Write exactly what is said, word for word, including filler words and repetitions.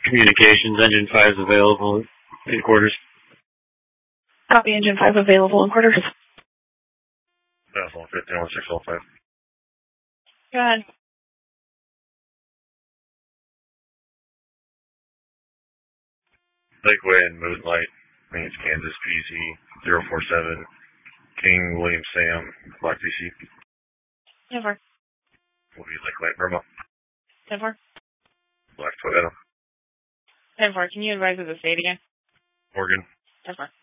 Communications, Engine five is available in quarters. Copy, Engine five available in quarters. That's one fifteen one six oh five. Go ahead. Lakeway and Moonlight, Maintenance Kansas, P Z zero four seven, King William Sam, Black D C. ten four. Will be Lakeway, Burma. ten four. Black Toyota. ten four. Can you advise of the state again? Oregon. ten four.